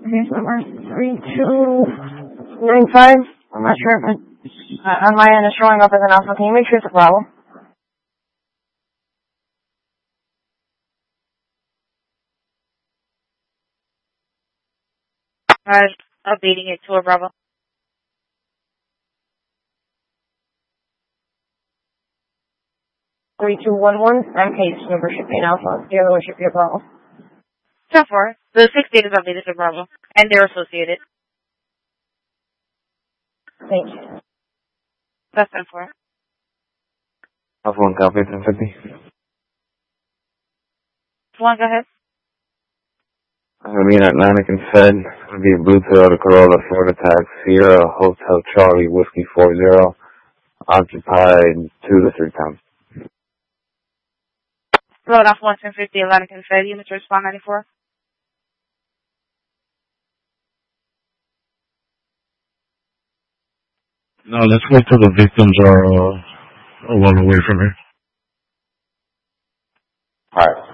Case number 3295. I'm not sure if on my end it's showing up as an alpha. Can you make sure it's a Bravo? Updating it to a Bravo. 3211. That case number should be an alpha. The other one should be a Bravo. 10-4. The 6 data is updated to Bravo, and they're associated. Thank you. That's 10-4. Alpha 1, copy, 1050. 1, go ahead. I'm going to be in Atlantic and Fed. It'll be a Blue Toyota Corolla, Florida Tax, Sierra, Hotel Charlie, Whiskey 40, occupied 2 to 3 times. Road off 11050, Atlantic and Fed, units respond 94. No, let's wait till the victims are well away from here. Alright.